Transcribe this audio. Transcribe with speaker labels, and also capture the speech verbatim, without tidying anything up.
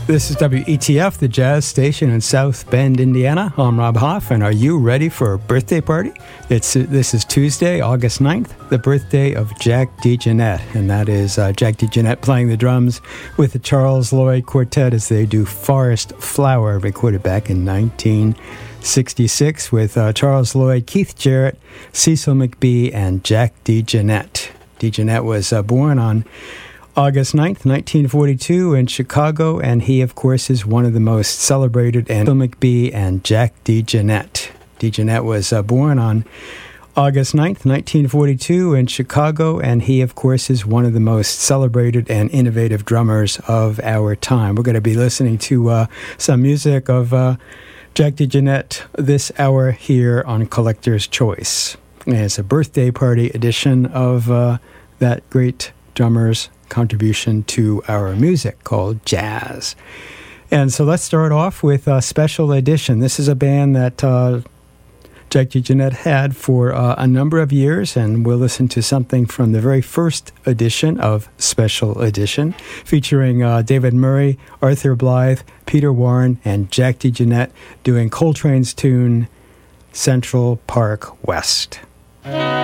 Speaker 1: This is W E T F, the jazz station in South Bend, Indiana. I'm Rob Hoff, and are you ready for a birthday party? It's This is Tuesday, August ninth, the birthday of Jack DeJohnette, and that is uh, Jack DeJohnette playing the drums with the Charles Lloyd Quartet as they do Forest Flower, recorded back in nineteen sixty-six with uh, Charles Lloyd, Keith Jarrett, Cecil McBee, and Jack DeJohnette. DeJohnette was uh, born on August ninth, nineteen forty-two in Chicago, and he, of course, is one of the most celebrated, and Phil McBee and Jack DeJohnette. DeJohnette was uh, born on August ninth, nineteen forty-two in Chicago, and he, of course, is one of the most celebrated and innovative drummers of our time. We're going to be listening to uh, some music of uh, Jack DeJohnette this hour here on Collector's Choice. And it's a birthday party edition of uh, that great drummer's contribution to our music called jazz. And so let's start off with a special edition. This is a band that uh, Jack DeJohnette had for uh, a number of years, and we'll listen to something from the very first edition of Special Edition, featuring uh, David Murray, Arthur Blythe, Peter Warren, and Jack DeJohnette doing Coltrane's tune, Central Park West.